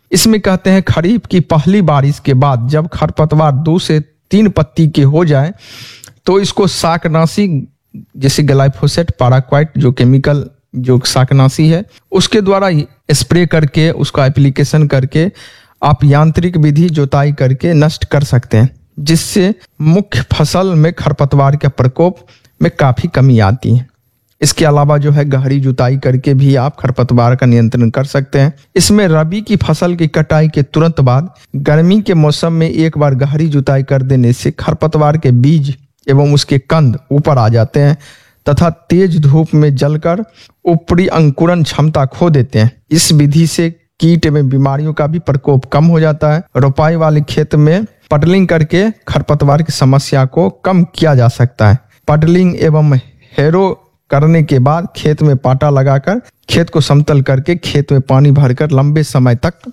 इसमें कहते हैं खरीफ की पहली बारिश के बाद जब खरपतवार 2 से 3 पत्ती के हो जाए तो इसको शाकनाशी जैसे ग्लाइफोसेट, पैराक्वाइट जो केमिकल जो शाकनाशी है उसके द्वारा स्प्रे करके उसका एप्लीकेशन करके आप यांत्रिक विधि जोताई करके नष्ट कर सकते हैं, जिससे मुख्य फसल में खरपतवार के प्रकोप में काफी कमी आती है। इसके अलावा जो है गहरी जुताई करके भी आप खरपतवार का नियंत्रण कर सकते हैं। इसमें रबी की फसल की कटाई के तुरंत बाद गर्मी के मौसम में एक बार गहरी जुताई कर देने से खरपतवार के बीज एवं उसके कंद ऊपर आ जाते हैं तथा तेज धूप में जलकर ऊपरी अंकुरण क्षमता खो देते हैं। इस विधि से कीट एवं बीमारियों का भी प्रकोप कम हो जाता है। रोपाई वाले खेत में पडलिंग करके खरपतवार की समस्या को कम किया जा सकता है। पडलिंग एवं हेरो करने के बाद खेत में पाटा लगाकर खेत को समतल करके खेत में पानी भरकर लंबे समय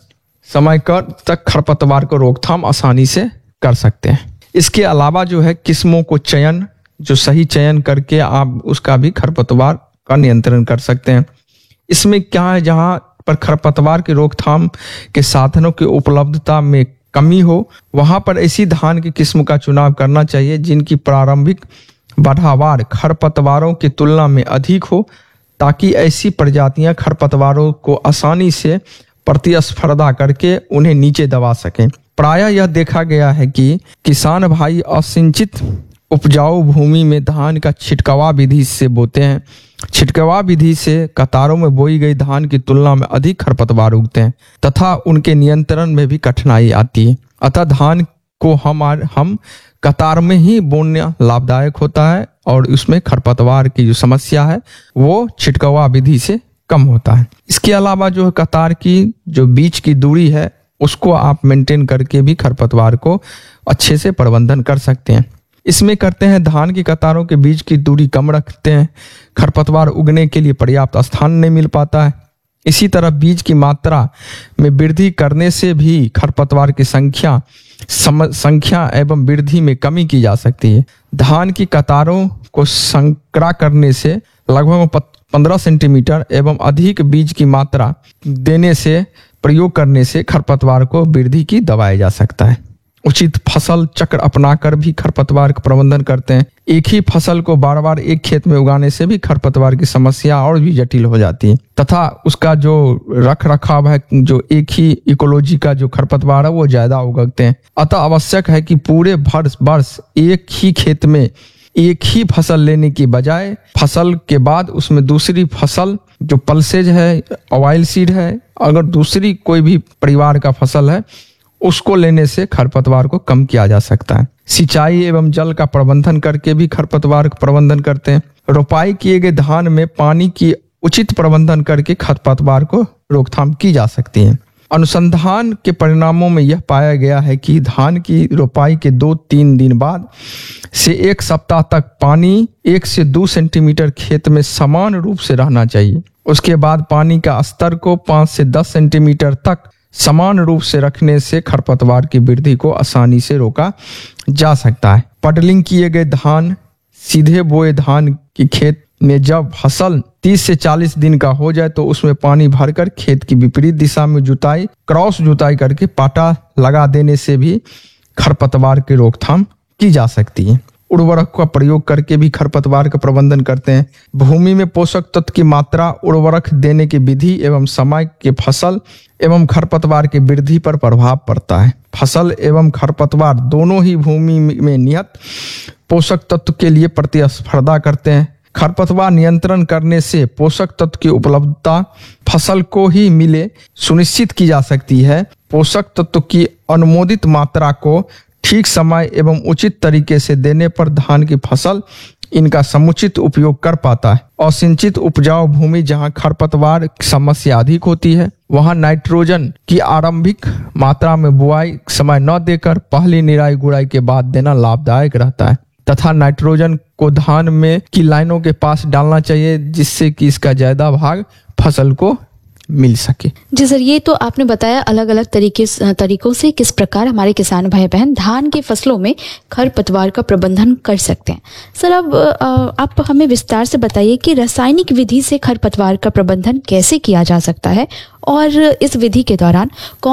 तक खरपतवार को रोकथाम आसानी से कर सकते हैं। इसके अलावा जो है किस्मों को जो सही चयन करके आप उसका भी खरपतवार का नियंत्रण कर सकते हैं। इसमें क्या है, जहां पर खरपतवार की रोकथाम के साधनों की उपलब्धता में कमी हो वहां पर ऐसी धान की किस्म का चुनाव करना चाहिए जिनकी प्रारंभिक बढ़ावार खरपतवारों की तुलना में अधिक हो, ताकि ऐसी प्रजातियां खरपतवारों को आसानी से प्रतिस्पर्धा करके उन्हें नीचे दबा सकें। प्रायः यह देखा गया है कि किसान भाई असिंचित उपजाऊ भूमि में धान का छिटकवा विधि से बोते हैं। छिटकवा विधि से कतारों में बोई गई धान की तुलना में अधिक खरपतवार उगते हैं तथा उनके नियंत्रण में भी कठिनाई आती है। अतः धान को हम कतार में ही बोना लाभदायक होता है और उसमें खरपतवार की जो समस्या है वो छिटकवा विधि से कम होता है। इसके अलावा जो कतार की जो बीच की दूरी है उसको आप मेंटेन करके भी खरपतवार को अच्छे से प्रबंधन कर सकते हैं। इसमें करते हैं धान की कतारों के बीच की दूरी कम रखते हैं, खरपतवार उगने के लिए पर्याप्त स्थान नहीं मिल पाता है। इसी तरह बीज की मात्रा में वृद्धि करने से भी खरपतवार की संख्या एवं वृद्धि में कमी की जा सकती है। धान की कतारों को संकरा करने से लगभग 15 सेंटीमीटर एवं अधिक बीज की मात्रा देने से प्रयोग करने से खरपतवार को वृद्धि की दबाया जा सकता है। उचित फसल चक्र अपनाकर भी खरपतवार का प्रबंधन करते हैं। एक ही फसल को बार बार एक खेत में उगाने से भी खरपतवार की समस्या और भी जटिल हो जाती है तथा उसका जो रख रखाव है, जो एक ही इकोलॉजी का जो खरपतवार है वो ज्यादा उगते हैं। अतः आवश्यक है कि पूरे वर्ष एक ही खेत में एक ही फसल लेने की बजाय फसल के बाद उसमें दूसरी फसल जो पल्सेज है, ऑयल सीड है, अगर दूसरी कोई भी परिवार का फसल है उसको लेने से खरपतवार को कम किया जा सकता है। सिंचाई एवं जल का प्रबंधन करके भी खरपतवार का प्रबंधन करते हैं। रोपाई किए गए धान में पानी की उचित प्रबंधन करके खरपतवार को रोकथाम की जा सकती है। अनुसंधान के परिणामों में यह पाया गया है कि धान की रोपाई के 2-3 दिन बाद से 1 सप्ताह तक पानी 1 से 2 सेंटीमीटर खेत में समान रूप से रहना चाहिए। उसके बाद पानी का स्तर को 5 से 10 सेंटीमीटर तक समान रूप से रखने से खरपतवार की वृद्धि को आसानी से रोका जा सकता है। पडलिंग किए गए धान, सीधे बोए धान की खेत में जब फसल 30 से 40 दिन का हो जाए तो उसमें पानी भरकर खेत की विपरीत दिशा में जुताई, क्रॉस जुताई करके पाटा लगा देने से भी खरपतवार की रोकथाम की जा सकती है। उर्वरक का प्रयोग करके भी खरपतवार का प्रबंधन करते हैं। भूमि में पोषक तत्व की मात्रा, उर्वरक देने की विधि एवं समय के फसल एवं खरपतवार की वृद्धि पर प्रभाव पड़ता है। फसल एवं खरपतवार दोनों ही भूमि में नियत पोषक तत्व के लिए प्रतिस्पर्धा करते हैं। खरपतवार नियंत्रण करने से पोषक तत्व की उपलब्धता फसल को ही मिले सुनिश्चित की जा सकती है। पोषक तत्व की अनुमोदित मात्रा को ठीक समय एवं उचित तरीके से देने पर धान की फसल इनका समुचित उपयोग कर पाता है। असिंचित उपजाऊ भूमि जहां खरपतवार की समस्या अधिक होती है वहां नाइट्रोजन की आरंभिक मात्रा में बुआई समय न देकर पहली निराई गुड़ाई के बाद देना लाभदायक रहता है तथा नाइट्रोजन को धान में की लाइनों के पास डालना चाहिए जिससे कि इसका ज्यादा भाग फसल को मिल सके। जी सर, ये तो आपने बताया अलग अलग तरीकों से किस प्रकार हमारे किसान भाई बहन धान की फसलों में खरपतवार का प्रबंधन कर सकते हैं। सर, अब आप हमें विस्तार से बताइए कि रासायनिक विधि से खरपतवार का प्रबंधन कैसे किया जा सकता है और इस विधि के दौरान कौन